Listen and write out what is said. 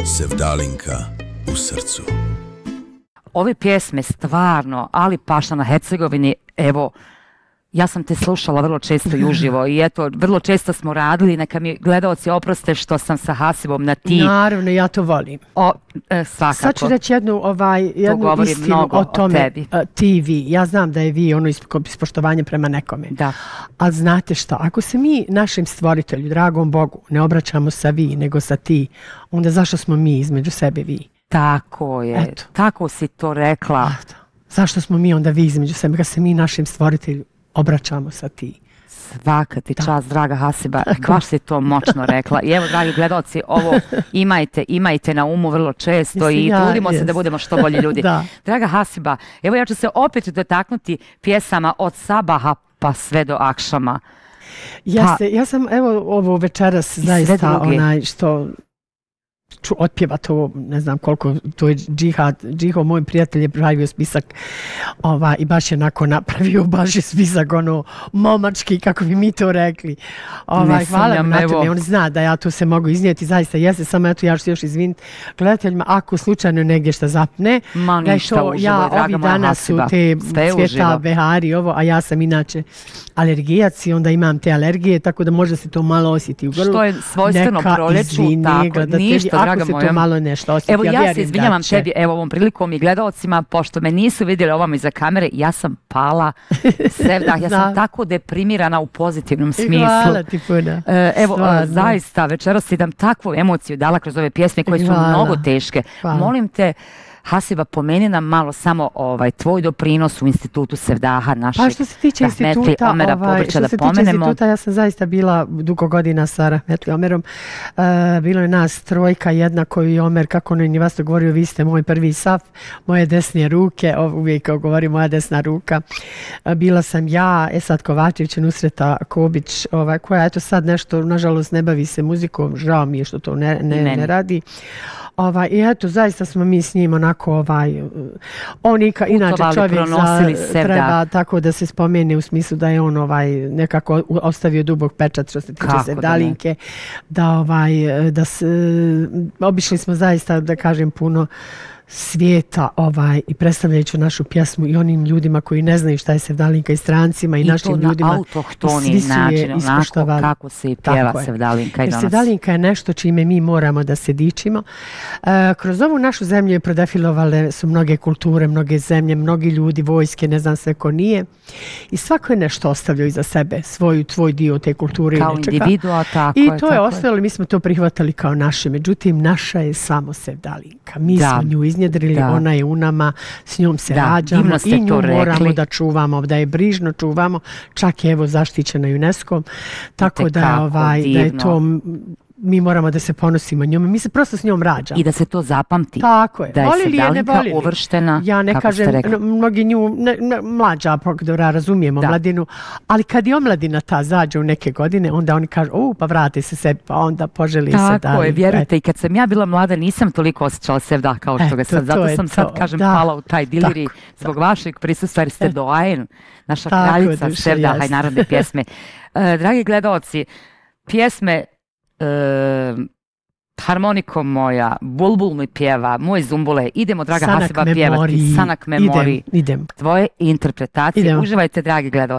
Sevdalinka u srcu. Ove pjesme stvarno, Ali Paša na Hercegovini, evo, ja sam te slušala vrlo često i uživo i eto, vrlo često smo radili, neka mi gledaoci oproste što sam sa Hasibom na ti. Naravno, ja to volim. Svakako. Sad ću reći jednu istinu o tome TV. Ja znam da je vi ono ispoštovanje prema nekome. Da. Ali znate šta, ako se mi našem stvoritelju, dragom Bogu, ne obraćamo sa vi, nego sa ti, onda zašto smo mi između sebe vi? Tako je. Eto. Tako si to rekla. Eto. Zašto smo mi onda vi između sebe, kad se mi našem stvoritelju obraćamo sa ti? Svaka ti čast, draga Hasiba, baš si to moćno rekla. I evo, dragi gledalci, ovo imajte na umu vrlo često i trudimo se da budemo što bolji ljudi. Draga Hasiba, evo ja ću se opet dotaknuti pjesama od sabaha pa sve do akšama. Ja sam, evo, ovo večeras zaista onaj što ću otpjevati ovo, ne znam koliko, to je Džiho, moj prijatelj je pravio spisak i baš je onako napravio baš je spisak, ono, momački, kako bi mi to rekli. Hvala mi na tome, on zna da ja to se mogu iznijeti, zaista jeste, samo eto ja ću se još izviniti gledateljima, ako slučajno negdje šta zapne, da je to ja ovi danas su te cvjeta, behari, ovo, a ja sam inače alergijac i onda imam te alergije, tako da možda se to malo osjeti u grlu. Što je svojstveno proljeću, tako, ništa, draga moja. Ako se to malo nešto osjeti, evo, ja se izvinjavam tebi, evo ovom prilikom i gledalcima, pošto me nisu vidjeli ovamo iza kamere, ja sam pala sevdah, ja sam tako deprimirana u pozitivnom smislu. Hvala ti puno. Evo, zaista, večeras si dam takvu emociju dala kroz ove pjesme koje su mnogo teške. Molim te, Hasiba, pomeni nam malo samo tvoj doprinos u institutu Sevdaha, našeg što se tiče instituta, Omera Pobrića, da pomenemo. Instituta, ja sam zaista bila dugo godina sa Rahmetli Omerom. Bilo je nas trojka, jedna koju je Omer, kako on je vas to govorio, vi ste moj prvi saf, moje desne ruke, uvijek kao govori moja desna ruka. Bila sam ja, Esad Kovačević, Nusreta Kobić, koja eto sad nešto, nažalost, ne bavi se muzikom, žao mi je što to ne radi. I eto, zaista smo mi s njim onako, on inače čovjek treba tako da se spomene u smislu da je on nekako ostavio dubok pečat što se tiče Sevdalinke, da obišli smo zaista, da kažem, puno svijeta i predstavljajući našu pjesmu i onim ljudima koji ne znaju šta je Sevdalinka i strancima i našim ljudima. I to na autohtoni način, onako kako se pjeva Sevdalinka i danas. Sevdalinka je nešto čime mi moramo da se dičimo. Kroz ovu našu zemlju je prodefilovale su mnoge kulture, mnoge zemlje, mnogi ljudi, vojske, ne znam sve ko nije. I svako je nešto ostavljao iza sebe, tvoj dio te kulture. Kao individua, tako je. I to je ostalo, mi smo to prihvatali kao naše. Međutim, naša je samo Sevdalinka. Mi smo nju iznjedrili, ona je u nama, s njom se rađamo i nju moramo da čuvamo, da je brižno čuvamo, čak je evo zaštićena UNESCO-om, tako da je to, mi moramo da se ponosimo njome, mi se prosto s njom rađamo. I da se to zapamti. Tako je. Da je Sevdalinka uvrštena, ja ne kažem, mnogi nju, mlađa, da razumijemo mladinu, ali kad je omladina ta zađe u neke godine, onda oni kažu, pa vrati se sebi, pa onda poželi se da. Tako je, vjerujte, i kad sam ja bila mlada, nisam toliko osjećala Sevdah kao što ga sad. Zato sam sad, kažem, pala u taj diliri zbog vašeg prisustva, jer ste doajen, naša kraljica Sevdaha i narodne pjesme. Dragi gledalci, pjesme harmonikom moja, Bulbul mi pjeva, moj Zumbule, idemo, draga Hasiba, pjevati Sanak Memori. Idem. Tvoje interpretacije. Uživajte, dragi gledalci.